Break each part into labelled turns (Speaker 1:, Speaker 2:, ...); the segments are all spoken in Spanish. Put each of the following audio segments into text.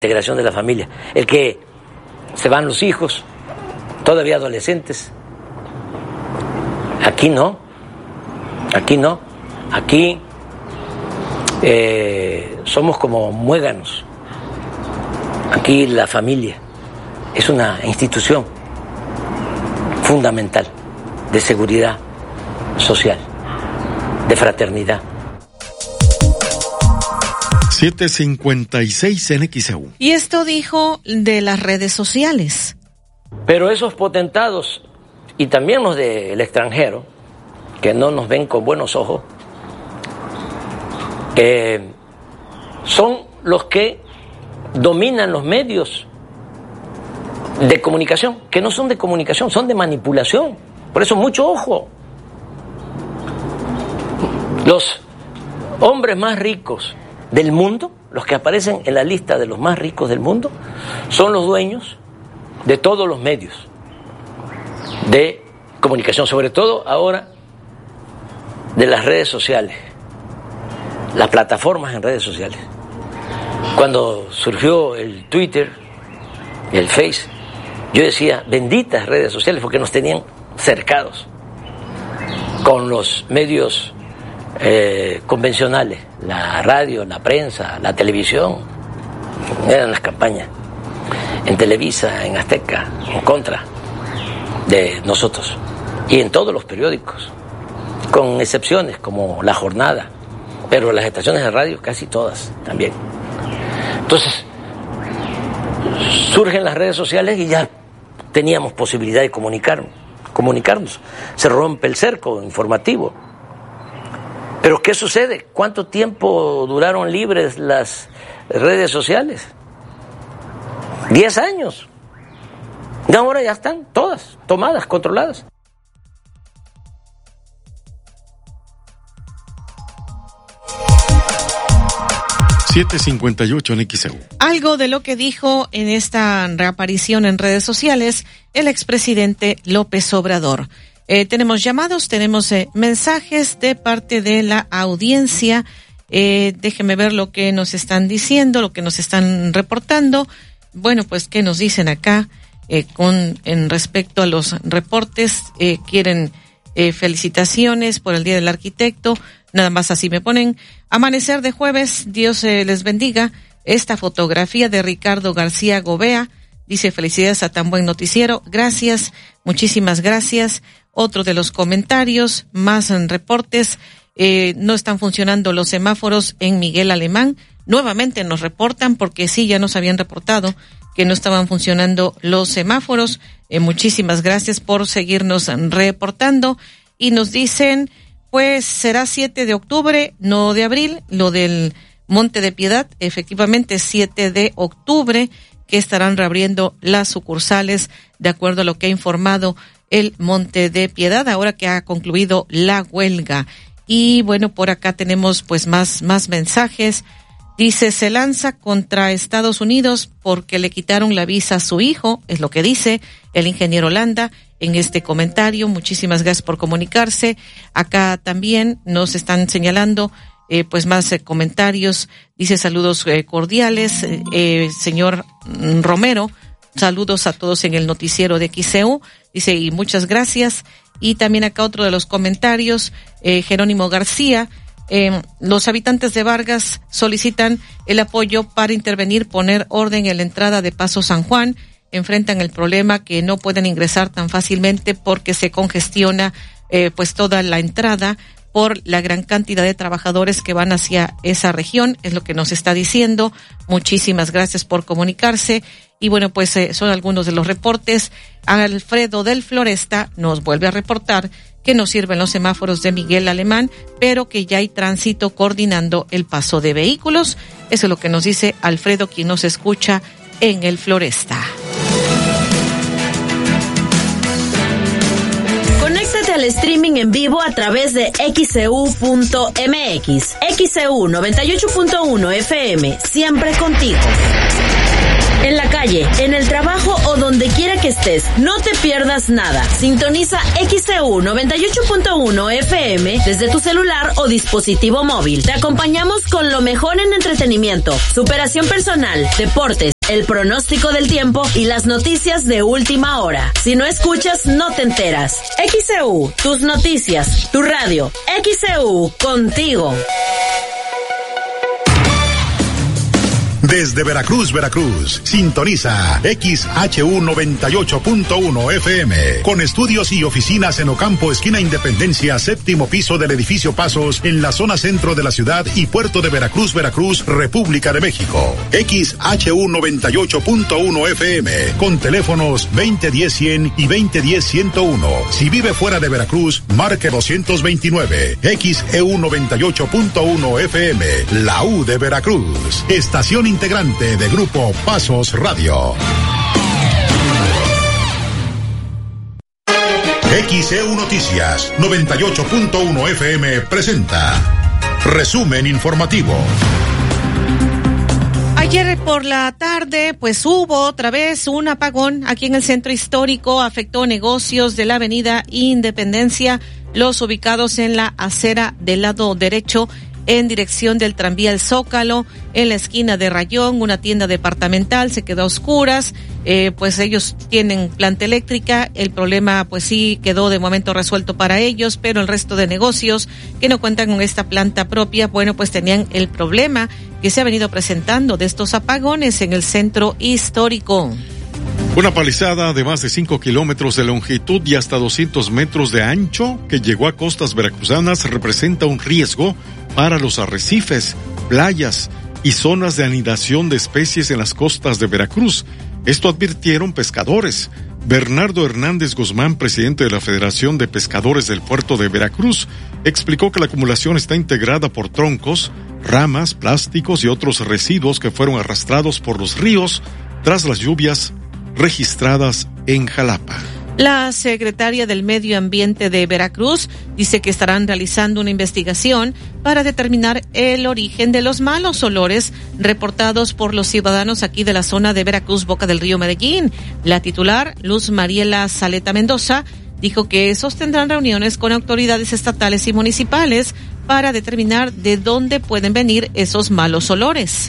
Speaker 1: integración de la familia, el que se van los hijos, todavía adolescentes. Aquí no, aquí somos como muéganos. Aquí la familia es una institución fundamental de seguridad social, de fraternidad.
Speaker 2: 7:56 en XEU.
Speaker 3: Y esto dijo de las redes sociales.
Speaker 1: Pero esos potentados, y también los del extranjero, que no nos ven con buenos ojos, son los que dominan los medios de comunicación, que no son de comunicación, son de manipulación. Por eso mucho ojo. Los hombres más ricos del mundo, los que aparecen en la lista de los más ricos del mundo, son los dueños de todos los medios de comunicación, sobre todo ahora de las redes sociales, las plataformas en redes sociales. Cuando surgió el Twitter, el Face, yo decía, benditas redes sociales, porque nos tenían cercados con los medios convencionales, la radio, la prensa, la televisión. Eran las campañas en Televisa, en Azteca, en contra de nosotros, y en todos los periódicos, con excepciones como La Jornada, pero las estaciones de radio casi todas también. Entonces surgen las redes sociales y ya teníamos posibilidad de comunicarnos. Se rompe el cerco informativo. Pero ¿qué sucede? ¿Cuánto tiempo duraron libres las redes sociales? 10 años. Y ahora ya están todas tomadas, controladas.
Speaker 2: $7.58 en XEU.
Speaker 3: Algo de lo que dijo en esta reaparición en redes sociales el expresidente López Obrador. Tenemos llamados, tenemos mensajes de parte de la audiencia. Déjeme ver lo que nos están diciendo, lo que nos están reportando. Bueno, pues, ¿qué nos dicen acá en respecto a los reportes? Quieren felicitaciones por el Día del Arquitecto. Nada más así me ponen. Amanecer de jueves, Dios les bendiga. Esta fotografía de Ricardo García Gobea dice felicidades a tan buen noticiero. Gracias, muchísimas gracias. Otro de los comentarios, más en reportes. No están funcionando los semáforos en Miguel Alemán. Nuevamente nos reportan, porque sí, ya nos habían reportado que no estaban funcionando los semáforos. Muchísimas gracias por seguirnos reportando. Y nos dicen, pues será 7 de octubre, no de abril, lo del Monte de Piedad, efectivamente 7 de octubre, que estarán reabriendo las sucursales de acuerdo a lo que ha informado el Monte de Piedad, ahora que ha concluido la huelga. Y bueno, por acá tenemos pues más mensajes. Dice, se lanza contra Estados Unidos porque le quitaron la visa a su hijo, es lo que dice el ingeniero Landa en este comentario. Muchísimas gracias por comunicarse. Acá también nos están señalando pues más comentarios. Dice, saludos cordiales, señor Romero. Saludos a todos en el noticiero de XEU. Dice, y muchas gracias. Y también acá otro de los comentarios, Jerónimo García. Los habitantes de Vargas solicitan el apoyo para intervenir, poner orden en la entrada de Paso San Juan. Enfrentan el problema que no pueden ingresar tan fácilmente porque se congestiona pues toda la entrada por la gran cantidad de trabajadores que van hacia esa región, es lo que nos está diciendo. Muchísimas gracias por comunicarse. Y bueno, pues son algunos de los reportes. Alfredo del Floresta nos vuelve a reportar que no sirven los semáforos de Miguel Alemán, pero que ya hay tránsito coordinando el paso de vehículos. Eso es lo que nos dice Alfredo, quien nos escucha en el Floresta.
Speaker 4: Conéctate al streaming en vivo a través de XEU.mx. XEU 98.1 FM, siempre contigo. En la calle, en el trabajo o donde quiera que estés, no te pierdas nada. Sintoniza XEU 98.1 FM desde tu celular o dispositivo móvil. Te acompañamos con lo mejor en entretenimiento, superación personal, deportes, el pronóstico del tiempo y las noticias de última hora. Si no escuchas, no te enteras. XEU, tus noticias, tu radio. XEU, contigo.
Speaker 2: Desde Veracruz, sintoniza XHU 98.1 FM, con estudios y oficinas en Ocampo, esquina Independencia, séptimo piso del edificio Pasos, en la zona centro de la ciudad y puerto de Veracruz, República de México. XHU 98.1 FM, con teléfonos 2010-100 y 2010-101. Si vive fuera de Veracruz, marque 229. XEU 98.1 FM, la U de Veracruz. Estación integrante de Grupo Pasos Radio. XEU Noticias 98.1 FM presenta resumen informativo.
Speaker 3: Ayer por la tarde, pues hubo otra vez un apagón aquí en el centro histórico. Afectó negocios de la avenida Independencia, los ubicados en la acera del lado derecho en dirección del tranvía El Zócalo, en la esquina de Rayón, una tienda departamental se quedó a oscuras, pues ellos tienen planta eléctrica, el problema pues sí quedó de momento resuelto para ellos, pero el resto de negocios que no cuentan con esta planta propia, bueno, pues tenían el problema que se ha venido presentando de estos apagones en el centro histórico.
Speaker 5: Una palizada de más de 5 kilómetros de longitud y hasta 200 metros de ancho que llegó a costas veracruzanas representa un riesgo para los arrecifes, playas y zonas de anidación de especies en las costas de Veracruz. Esto advirtieron pescadores. Bernardo Hernández Guzmán, presidente de la Federación de Pescadores del Puerto de Veracruz, explicó que la acumulación está integrada por troncos, ramas, plásticos y otros residuos que fueron arrastrados por los ríos tras las lluvias registradas en Jalapa.
Speaker 3: La secretaria del Medio Ambiente de Veracruz dice que estarán realizando una investigación para determinar el origen de los malos olores reportados por los ciudadanos aquí de la zona de Veracruz, Boca del Río, Medellín. La titular, Luz Mariela Saleta Mendoza, dijo que sostendrán reuniones con autoridades estatales y municipales para determinar de dónde pueden venir esos malos olores.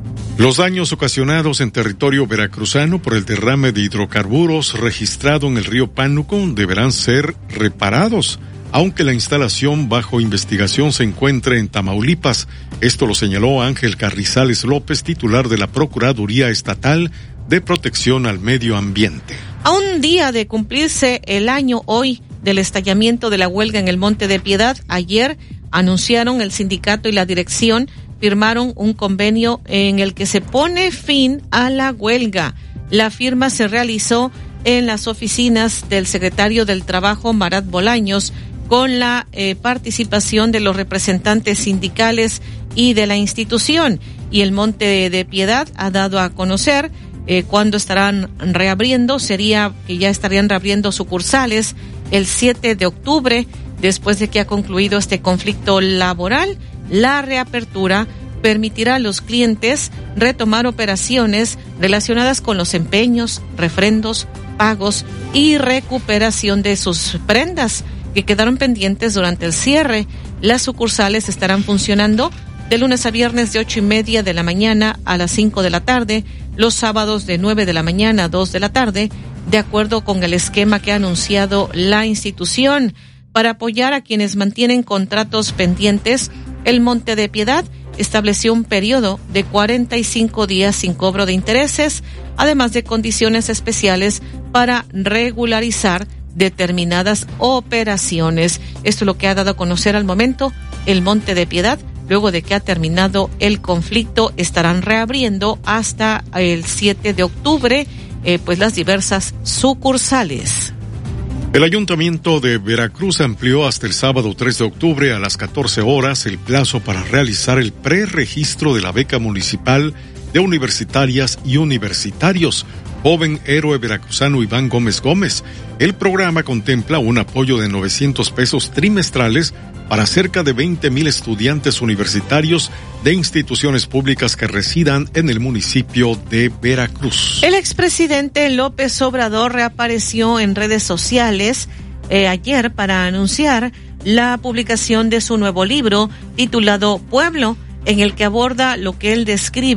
Speaker 5: Los daños ocasionados en territorio veracruzano por el derrame de hidrocarburos registrado en el río Pánuco deberán ser reparados, aunque la instalación bajo investigación se encuentre en Tamaulipas. Esto lo señaló Ángel Carrizales López, titular de la Procuraduría Estatal de Protección al Medio Ambiente.
Speaker 3: A un día de cumplirse el año hoy del estallamiento de la huelga en el Monte de Piedad, ayer anunciaron el sindicato y la dirección firmaron un convenio en el que se pone fin a la huelga. La firma se realizó en las oficinas del secretario del Trabajo, Marat Bolaños, con la participación de los representantes sindicales y de la institución. Y el Monte de Piedad ha dado a conocer cuándo estarán reabriendo. Sería que ya estarían reabriendo sucursales el 7 de octubre, después de que ha concluido este conflicto laboral. La reapertura permitirá a los clientes retomar operaciones relacionadas con los empeños, refrendos, pagos y recuperación de sus prendas que quedaron pendientes durante el cierre. Las sucursales estarán funcionando de lunes a viernes de 8:30 de la mañana a las 5 de la tarde, los sábados de 9 de la mañana a 2 de la tarde, de acuerdo con el esquema que ha anunciado la institución. Para apoyar a quienes mantienen contratos pendientes, el Monte de Piedad estableció un periodo de 45 días sin cobro de intereses, además de condiciones especiales para regularizar determinadas operaciones. Esto es lo que ha dado a conocer al momento el Monte de Piedad. Luego de que ha terminado el conflicto, estarán reabriendo hasta el 7 de octubre, pues las diversas sucursales.
Speaker 5: El Ayuntamiento de Veracruz amplió hasta el sábado 3 de octubre a las 14 horas el plazo para realizar el preregistro de la beca municipal de universitarias y universitarios. Joven héroe veracruzano Iván Gómez Gómez. El programa contempla un apoyo de 900 pesos trimestrales para cerca de 20,000 estudiantes universitarios de instituciones públicas que residan en el municipio de Veracruz.
Speaker 3: El expresidente López Obrador reapareció en redes sociales ayer para anunciar la publicación de su nuevo libro titulado Pueblo, en el que aborda lo que él describe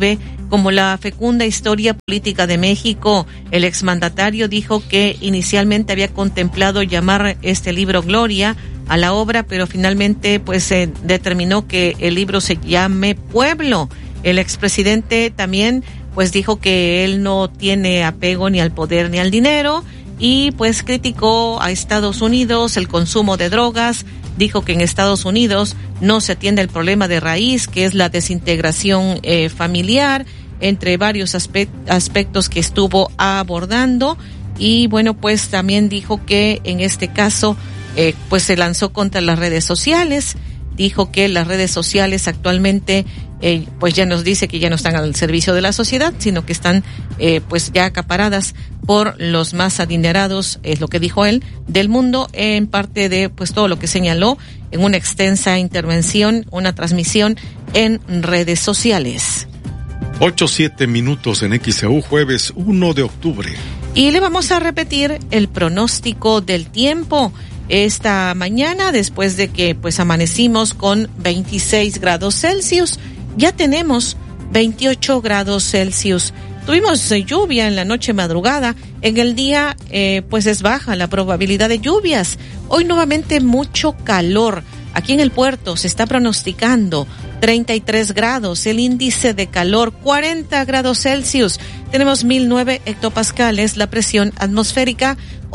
Speaker 3: como la fecunda historia política de México. El exmandatario dijo que inicialmente había contemplado llamar este libro Gloria a la obra, pero finalmente pues se determinó que el libro se llame Pueblo. El expresidente también pues dijo que él no tiene apego ni al poder ni al dinero y pues criticó a Estados Unidos el consumo de drogas. Dijo que en Estados Unidos no se atiende el problema de raíz, que es la desintegración familiar, entre varios aspectos que estuvo abordando. Y bueno, pues también dijo que en este caso pues se lanzó contra las redes sociales. Dijo que las redes sociales actualmente pues ya nos dice que ya no están al servicio de la sociedad, sino que están pues ya acaparadas por los más adinerados, es lo que dijo él, del mundo, en parte de pues todo lo que señaló en una extensa intervención, una transmisión en redes sociales.
Speaker 5: 8:07 en XEU, jueves 1 de octubre.
Speaker 3: Y le vamos a repetir el pronóstico del tiempo. Esta mañana, después de que pues amanecimos con 26 grados Celsius, ya tenemos 28 grados Celsius. Tuvimos lluvia en la noche madrugada. En el día pues es baja la probabilidad de lluvias. Hoy nuevamente mucho calor. Aquí en el puerto se está pronosticando 33 grados, el índice de calor 40 grados Celsius. Tenemos 1009 hectopascales, la presión atmosférica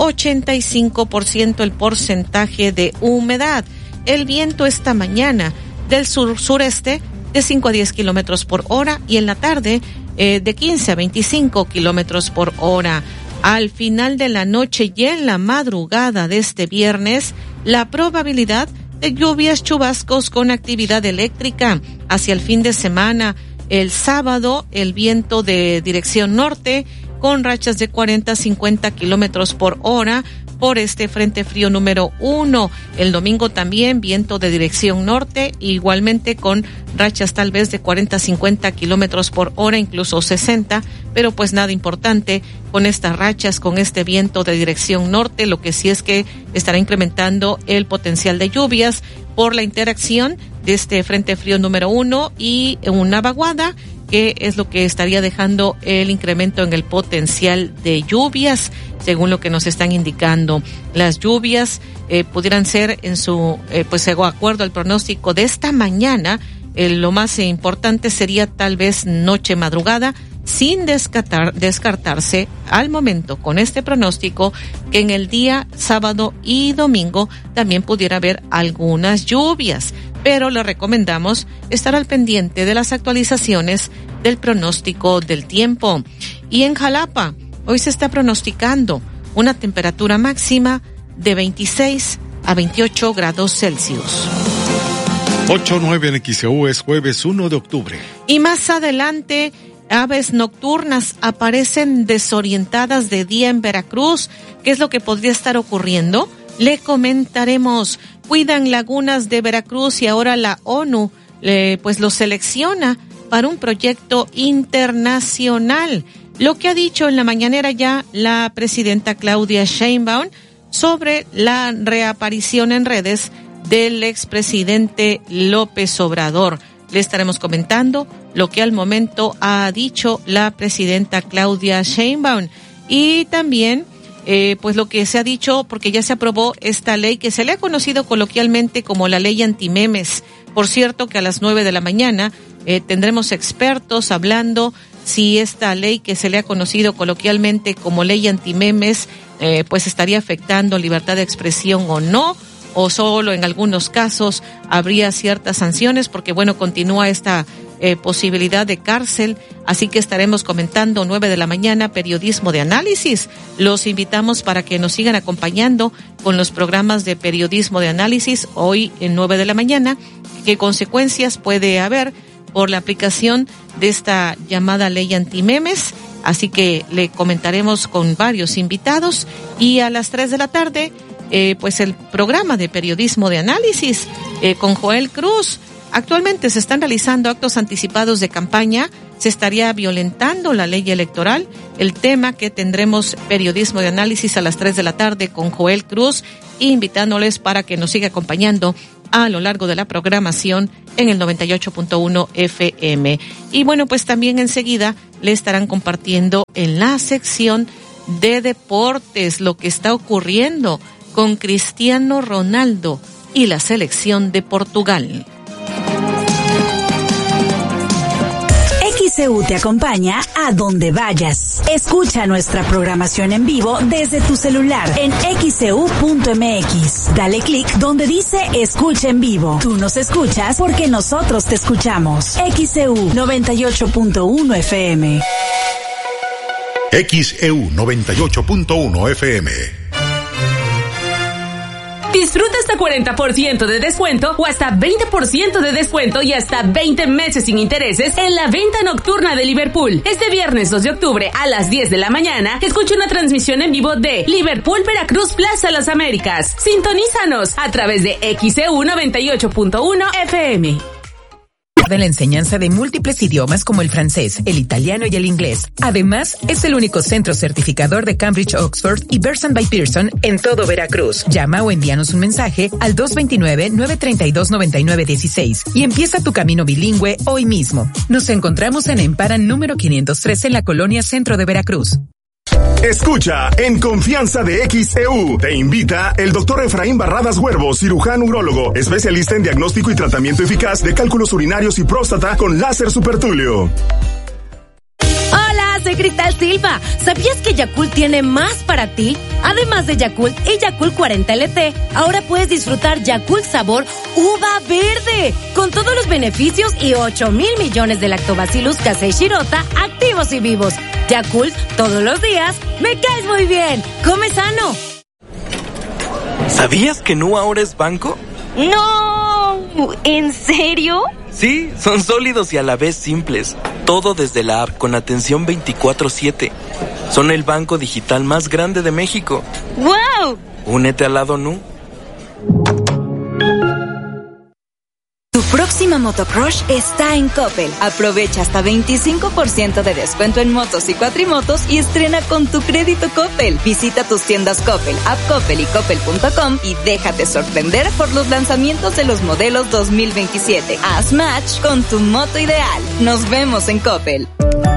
Speaker 3: 85% el porcentaje de humedad. El viento esta mañana del sur-sureste de 5 a 10 kilómetros por hora y en la tarde de 15 a 25 kilómetros por hora. Al final de la noche y en la madrugada de este viernes, la probabilidad de lluvias, chubascos con actividad eléctrica. Hacia el fin de semana, el sábado, el viento de dirección norte con rachas de 40 a 50 kilómetros por hora por este frente frío número 1. El domingo también viento de dirección norte, igualmente con rachas tal vez de 40 a 50 kilómetros por hora, incluso 60, pero pues nada importante con estas rachas, con este viento de dirección norte. Lo que sí es que estará incrementando el potencial de lluvias por la interacción de este frente frío número 1 y una vaguada, que es lo que estaría dejando el incremento en el potencial de lluvias, según lo que nos están indicando. Las lluvias pudieran ser en su, pues de acuerdo al pronóstico de esta mañana, lo más importante sería tal vez noche madrugada, sin descartarse al momento con este pronóstico que en el día sábado y domingo también pudiera haber algunas lluvias, pero le recomendamos estar al pendiente de las actualizaciones del pronóstico del tiempo. Y en Jalapa, hoy se está pronosticando una temperatura máxima de 26 a 28 grados Celsius.
Speaker 5: 8:09 en XEU, es jueves 1 de octubre.
Speaker 3: Y más adelante, aves nocturnas aparecen desorientadas de día en Veracruz. ¿Qué es lo que podría estar ocurriendo? Le comentaremos. Cuidan lagunas de Veracruz y ahora la ONU pues lo selecciona para un proyecto internacional. Lo que ha dicho en la mañanera ya la presidenta Claudia Sheinbaum sobre la reaparición en redes del expresidente López Obrador. Le estaremos comentando lo que al momento ha dicho la presidenta Claudia Sheinbaum y también pues lo que se ha dicho, porque ya se aprobó esta ley que se le ha conocido coloquialmente como la ley antimemes. Por cierto que a las 9 de la mañana tendremos expertos hablando si esta ley que se le ha conocido coloquialmente como ley antimemes pues estaría afectando libertad de expresión o no, o solo en algunos casos habría ciertas sanciones, porque bueno, continúa esta posibilidad de cárcel, así que estaremos comentando 9 de la mañana, periodismo de análisis. Los invitamos para que nos sigan acompañando con los programas de periodismo de análisis hoy en 9 de la mañana, qué consecuencias puede haber por la aplicación de esta llamada ley antimemes, así que le comentaremos con varios invitados. Y a las 3 de la tarde pues el programa de periodismo de análisis con Joel Cruz. Actualmente se están realizando actos anticipados de campaña, se estaría violentando la ley electoral. El tema que tendremos periodismo de análisis a las 3 de la tarde con Joel Cruz, invitándoles para que nos siga acompañando a lo largo de la programación en el 98.1 FM. Y bueno, pues también enseguida le estarán compartiendo en la sección de deportes lo que está ocurriendo con Cristiano Ronaldo y la selección de Portugal.
Speaker 6: XEU te acompaña a donde vayas. Escucha nuestra programación en vivo desde tu celular en xeu.mx. Dale clic donde dice Escucha en vivo. Tú nos escuchas porque nosotros te escuchamos. XEU 98.1 FM.
Speaker 2: XEU 98.1 FM.
Speaker 7: Disfruta hasta 40% de descuento o hasta 20% de descuento y hasta 20 meses sin intereses en la venta nocturna de Liverpool. Este viernes 2 de octubre a las 10 de la mañana, escucha una transmisión en vivo de Liverpool Veracruz Plaza Las Américas. Sintonízanos a través de XEU 98.1 FM.
Speaker 8: De la enseñanza de múltiples idiomas como el francés, el italiano y el inglés. Además, es el único centro certificador de Cambridge, Oxford y Bearson by Pearson en todo Veracruz. Llama o envíanos un mensaje al 229-932-9916 y empieza tu camino bilingüe hoy mismo. Nos encontramos en Emparan número 513 en la colonia Centro de Veracruz.
Speaker 9: Escucha en Confianza de XEU. Te invita el doctor Efraín Barradas Huervo, cirujano urólogo, especialista en diagnóstico y tratamiento eficaz de cálculos urinarios y próstata con láser supertulio.
Speaker 10: Hola, soy Cristal Silva. ¿Sabías que Yakult tiene más para ti? Además de Yakult y Yakult 40 LT, ahora puedes disfrutar Yakult sabor uva verde, con todos los beneficios y 8,000 millones de lactobacillus casei shirota activos y vivos. Yakult, todos los días, me caes muy bien. Come sano.
Speaker 11: ¿Sabías que Nu ahora es banco?
Speaker 10: No, ¿en serio?
Speaker 11: Sí, son sólidos y a la vez simples. Todo desde la app con atención 24/7. Son el banco digital más grande de México.
Speaker 10: ¡Wow!
Speaker 11: Únete al lado Nu.
Speaker 6: Tu próxima motocrush está en Coppel. Aprovecha hasta 25% de descuento en motos y cuatrimotos y estrena con tu crédito Coppel. Visita tus tiendas Coppel, app Coppel y coppel.com y déjate sorprender por los lanzamientos de los modelos 2027. Haz match con tu moto ideal. Nos vemos en Coppel.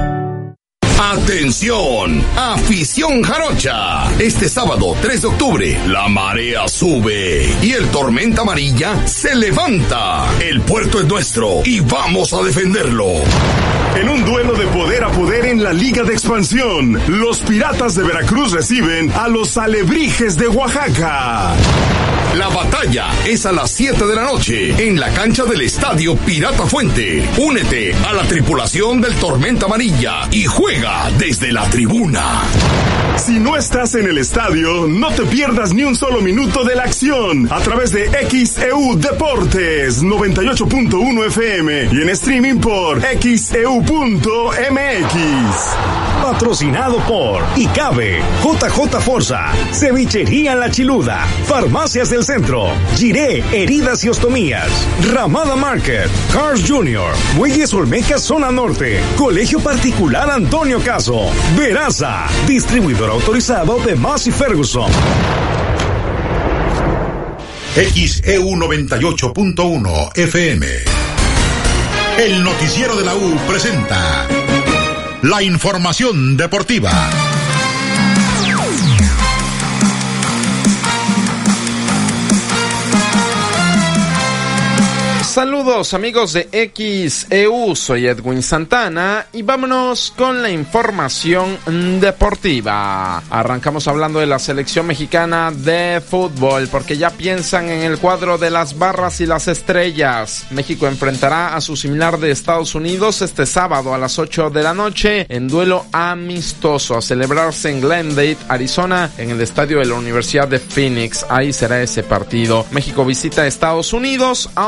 Speaker 12: ¡Atención! ¡Afición jarocha! Este sábado 3 de octubre, la marea sube y el Tormenta Amarilla se levanta. El puerto es nuestro y vamos a defenderlo.
Speaker 9: En un duelo de poder a poder en la Liga de Expansión, los Piratas de Veracruz reciben a los Alebrijes de Oaxaca.
Speaker 12: La batalla es a las 7 de la noche en la cancha del Estadio Pirata Fuente. Únete a la tripulación del Tormenta Amarilla y juega desde la tribuna.
Speaker 9: Si no estás en el estadio, no te pierdas ni un solo minuto de la acción a través de XEU Deportes 98.1 FM y en streaming por xeu.mx.
Speaker 13: Patrocinado por ICABE, JJ Forza, Cevichería La Chiluda, Farmacias del Centro, Giré, Heridas y Ostomías, Ramada Market, Cars Jr., Muelles Olmeca Zona Norte, Colegio Particular Antonio Caso, Veraza, distribuidor autorizado de Massey Ferguson.
Speaker 2: XEU 98.1 FM. El noticiero de la U presenta la información deportiva.
Speaker 14: Saludos amigos de XEU, soy Edwin Santana y vámonos con la información deportiva. Arrancamos hablando de la selección mexicana de fútbol porque ya piensan en el cuadro de las barras y las estrellas. México enfrentará a su similar de Estados Unidos este sábado a las 8 de la noche en duelo amistoso a celebrarse en Glendale, Arizona, en el estadio de la Universidad de Phoenix. Ahí será ese partido. México visita a Estados Unidos, aunque ya se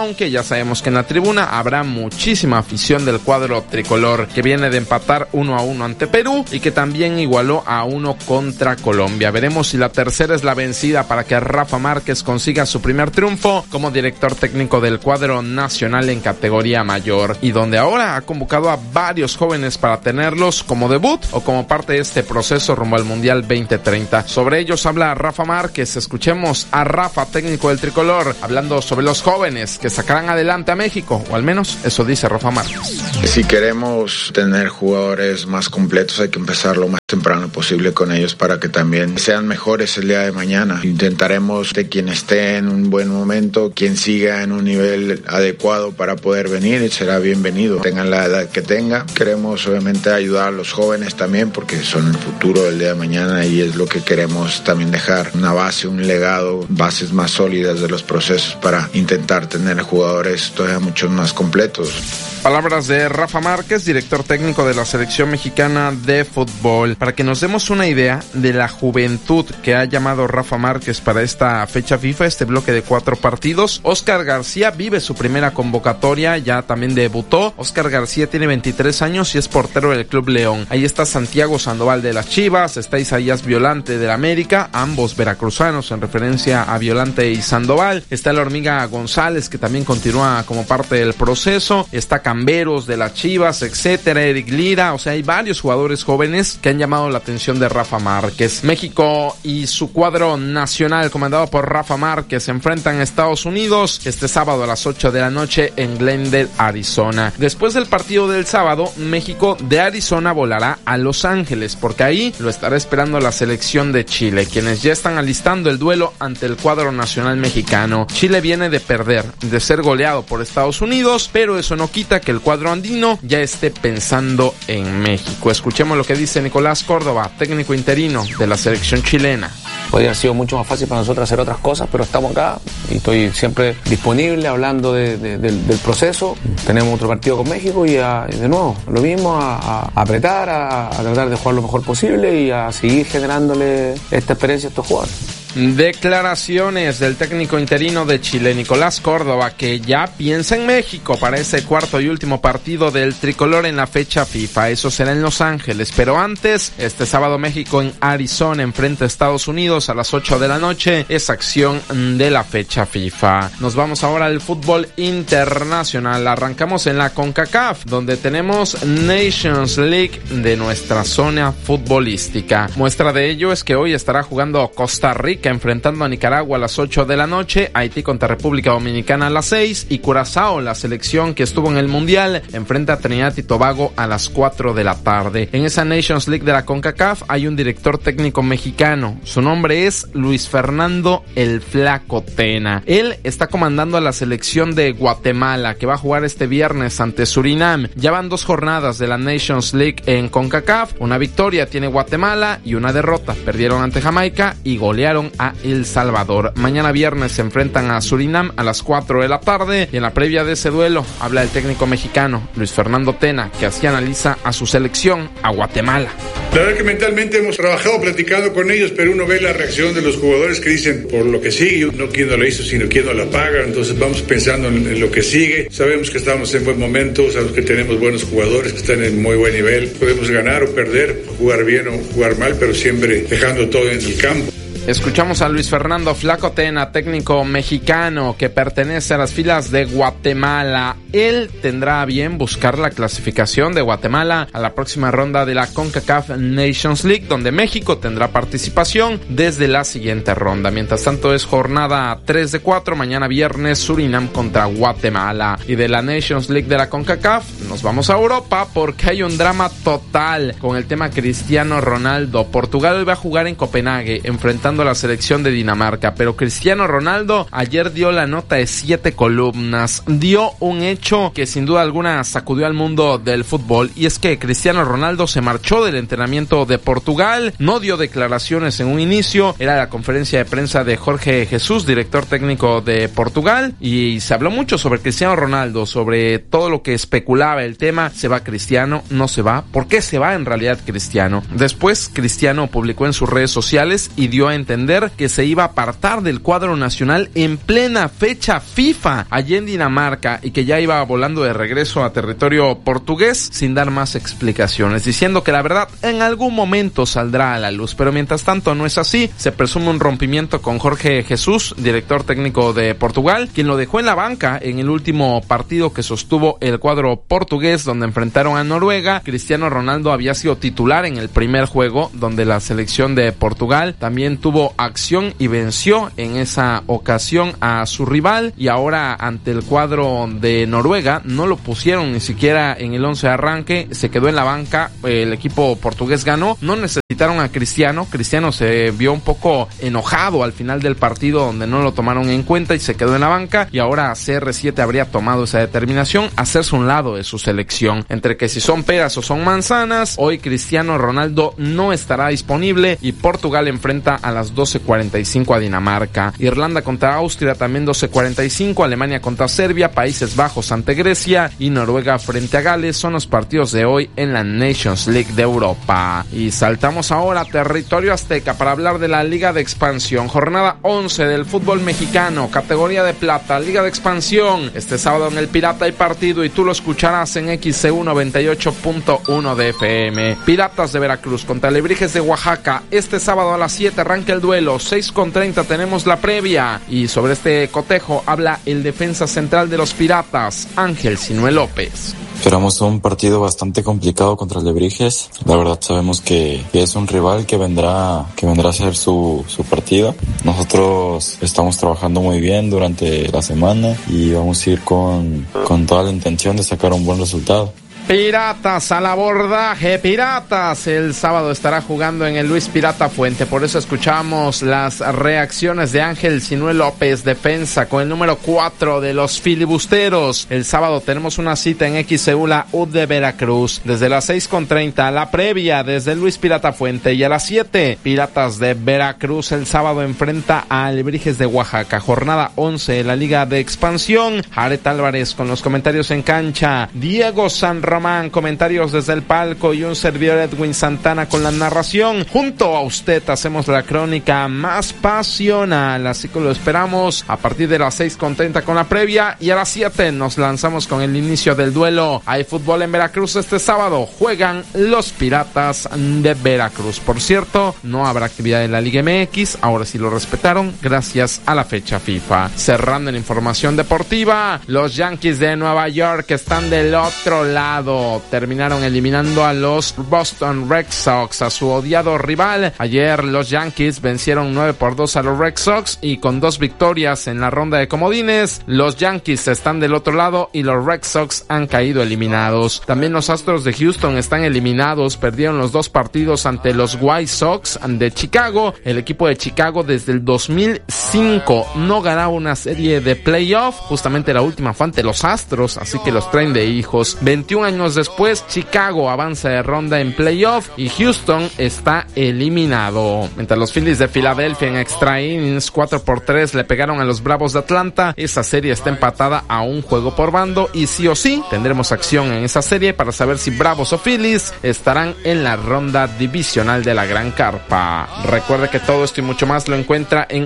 Speaker 14: sabemos que en la tribuna habrá muchísima afición del cuadro tricolor, que viene de empatar 1-1 ante Perú y que también igualó a 1 contra Colombia. Veremos si la tercera es la vencida para que Rafa Márquez consiga su primer triunfo como director técnico del cuadro nacional en categoría mayor, y donde ahora ha convocado a varios jóvenes para tenerlos como debut o como parte de este proceso rumbo al Mundial 2030. Sobre ellos habla Rafa Márquez. Escuchemos a Rafa, técnico del tricolor, hablando sobre los jóvenes que sacarán adelante a México, o al menos eso dice Rafa Márquez.
Speaker 15: Si queremos tener jugadores más completos, hay que empezar lo más temprano posible con ellos para que también sean mejores el día de mañana. Intentaremos de quien esté en un buen momento, quien siga en un nivel adecuado para poder venir, será bienvenido, tengan la edad que tenga. Queremos obviamente ayudar a los jóvenes también porque son el futuro del día de mañana y es lo que queremos también dejar, una base, un legado, bases más sólidas de los procesos para intentar tener jugadores todavía mucho más completos.
Speaker 14: Palabras de Rafa Márquez, director técnico de la selección mexicana de fútbol. Para que nos demos una idea de la juventud que ha llamado Rafa Márquez para esta fecha FIFA, este bloque de 4 partidos, Óscar García vive su primera convocatoria, ya también debutó. Óscar García tiene 23 años y es portero del Club León. Ahí está Santiago Sandoval de las Chivas, está Isaías Violante del América, ambos veracruzanos en referencia a Violante y Sandoval. Está la Hormiga González, que también continúa como parte del proceso. Está Camberos de las Chivas, etcétera, Eric Lira. O sea, hay varios jugadores jóvenes que han llamado la atención de Rafa Márquez. México y su cuadro nacional, comandado por Rafa Márquez, se enfrentan a Estados Unidos este sábado a las 8 de la noche en Glendale, Arizona. Después del partido del sábado, México de Arizona volará a Los Ángeles, porque ahí lo estará esperando la selección de Chile, quienes ya están alistando el duelo ante el cuadro nacional mexicano. Chile viene de perder, de ser goleado por Estados Unidos, pero eso no quita que el cuadro andino ya esté pensando en México. Escuchemos lo que dice Nicolás Córdoba, técnico interino de la selección chilena.
Speaker 16: Podría haber sido mucho más fácil para nosotros hacer otras cosas, pero estamos acá y estoy siempre disponible hablando del proceso. Tenemos otro partido con México y de nuevo, lo mismo, a apretar, a tratar de jugar lo mejor posible y a seguir generándole esta experiencia a estos jugadores.
Speaker 14: Declaraciones del técnico interino de Chile, Nicolás Córdoba, que ya piensa en México para ese cuarto y último partido del tricolor en la fecha FIFA. Eso será en Los Ángeles, pero antes, este sábado México en Arizona enfrenta a Estados Unidos a las 8 de la noche. Es acción de la fecha FIFA. Nos vamos ahora al fútbol internacional. Arrancamos en la CONCACAF, donde tenemos Nations League de nuestra zona futbolística. Muestra de ello es que hoy estará jugando Costa Rica enfrentando a Nicaragua a las 8 de la noche, Haití contra República Dominicana a las 6 y Curazao, la selección que estuvo en el Mundial, enfrenta a Trinidad y Tobago a las 4 de la tarde. En esa Nations League de la CONCACAF hay un director técnico mexicano. Su nombre es Luis Fernando El Flaco Tena. Él está comandando a la selección de Guatemala, que va a jugar este viernes ante Surinam. Ya van 2 jornadas de la Nations League en CONCACAF. Una victoria tiene Guatemala y una derrota. Perdieron ante Jamaica y golearon a El Salvador. Mañana viernes se enfrentan a Surinam a las 4 de la tarde y en la previa de ese duelo habla el técnico mexicano Luis Fernando Tena, que así analiza a su selección, a Guatemala.
Speaker 17: La verdad que mentalmente hemos trabajado, platicado con ellos, pero uno ve la reacción de los jugadores que dicen por lo que sigue, no quién no lo hizo, sino quién no la paga. Entonces vamos pensando en lo que sigue. Sabemos que estamos en buen momento, sabemos que tenemos buenos jugadores que están en muy buen nivel. Podemos ganar o perder, jugar bien o jugar mal, pero siempre dejando todo en el campo.
Speaker 14: Escuchamos a Luis Fernando Flaco Tena, técnico mexicano que pertenece a las filas de Guatemala. Él tendrá a bien buscar la clasificación de Guatemala a la próxima ronda de la CONCACAF Nations League, donde México tendrá participación desde la siguiente ronda. Mientras tanto es jornada 3 de 4, mañana viernes Surinam contra Guatemala. Y de la Nations League de la CONCACAF nos vamos a Europa porque hay un drama total con el tema Cristiano Ronaldo. Portugal hoy va a jugar en Copenhague enfrentando a la selección de Dinamarca, pero Cristiano Ronaldo ayer dio la nota de 7 columnas, dio un hecho que sin duda alguna sacudió al mundo del fútbol, y es que Cristiano Ronaldo se marchó del entrenamiento de Portugal, no dio declaraciones en un inicio, era la conferencia de prensa de Jorge Jesús, director técnico de Portugal, y se habló mucho sobre Cristiano Ronaldo, sobre todo lo que especulaba estaba el tema, ¿se va Cristiano? ¿No se va? ¿Por qué se va en realidad Cristiano? Después, Cristiano publicó en sus redes sociales y dio a entender que se iba a apartar del cuadro nacional en plena fecha FIFA allí en Dinamarca y que ya iba volando de regreso a territorio portugués sin dar más explicaciones, diciendo que la verdad en algún momento saldrá a la luz, pero mientras tanto no es así. Se presume un rompimiento con Jorge Jesús, director técnico de Portugal, quien lo dejó en la banca en el último partido que sostuvo el cuadro portugués donde enfrentaron a Noruega. Cristiano Ronaldo había sido titular en el primer juego donde la selección de Portugal también tuvo acción y venció en esa ocasión a su rival, y ahora ante el cuadro de Noruega no lo pusieron ni siquiera en el 11 de arranque, se quedó en la banca. El equipo portugués ganó, no necesitaron a Cristiano. Cristiano se vio un poco enojado al final del partido donde no lo tomaron en cuenta y se quedó en la banca, y ahora CR7 habría tomado esa determinación, hacerse un lado de su selección. Entre que si son peras o son manzanas, hoy Cristiano Ronaldo no estará disponible y Portugal enfrenta a las 12:45 a Dinamarca. Irlanda contra Austria también 12:45, Alemania contra Serbia, Países Bajos ante Grecia y Noruega frente a Gales son los partidos de hoy en la Nations League de Europa. Y saltamos ahora a territorio azteca para hablar de la Liga de Expansión, jornada 11 del fútbol mexicano, categoría de plata, Liga de Expansión. Este sábado en el Pirata hay partido y tú lo escucharás en XCU 98.1 de FM. Piratas de Veracruz contra Alebrijes de Oaxaca. Este sábado a las 7 arranca el duelo, 6:30 tenemos la previa, y sobre este cotejo habla el defensa central de los Piratas, Ángel Sinué López.
Speaker 18: Esperamos un partido bastante complicado contra Alebrijes. La verdad sabemos que es un rival que vendrá a hacer su partido. Nosotros estamos trabajando muy bien durante la semana y vamos a ir con toda la intención de sacar un buen resultado.
Speaker 14: Piratas al abordaje, Piratas el sábado estará jugando en el Luis Pirata Fuente, por eso escuchamos las reacciones de Ángel Sinué López, defensa con el número 4 de los filibusteros. El sábado tenemos una cita en XCU, la U de Veracruz, desde las 6:30, la previa desde el Luis Pirata Fuente, y a las 7, Piratas de Veracruz el sábado enfrenta a Alebrijes de Oaxaca, jornada 11 de la Liga de Expansión. Jared Álvarez con los comentarios en cancha, Diego San Román, comentarios desde el palco, y un servidor Edwin Santana con la narración. Junto a usted hacemos la crónica más pasional, así que lo esperamos a partir de las 6:30 con la previa, y a las 7 nos lanzamos con el inicio del duelo. Hay fútbol en Veracruz este sábado, juegan los Piratas de Veracruz. Por cierto, no habrá actividad en la Liga MX, ahora sí lo respetaron gracias a la fecha FIFA. Cerrando en información deportiva, los Yankees de Nueva York están del otro lado. Terminaron eliminando a los Boston Red Sox, a su odiado rival. Ayer los Yankees vencieron 9-2 a los Red Sox, y con 2 victorias en la ronda de comodines, los Yankees están del otro lado y los Red Sox han caído eliminados. También los Astros de Houston están eliminados, perdieron los 2 partidos ante los White Sox de Chicago. El equipo de Chicago desde el 2005 no ganaba una serie de playoff, justamente la última fue ante los Astros, así que los traen de hijos. 21 años después, Chicago avanza de ronda en playoff y Houston está eliminado. Mientras los Phillies de Filadelfia en extra innings 4-3 le pegaron a los Bravos de Atlanta, esa serie está empatada a 1 juego por bando, y sí o sí tendremos acción en esa serie para saber si Bravos o Phillies estarán en la ronda divisional de la Gran Carpa. Recuerde que todo esto y mucho más lo encuentra en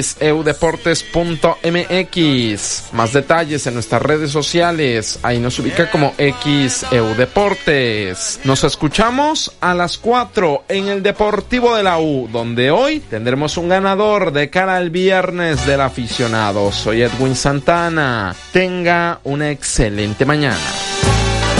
Speaker 14: xeudeportes.mx. Más detalles en nuestras redes sociales, ahí nos ubica como XEU Deportes. Nos escuchamos a las 4 en el Deportivo de la U, donde hoy tendremos un ganador de cara al viernes del aficionado. Soy Edwin Santana. Tenga una excelente mañana.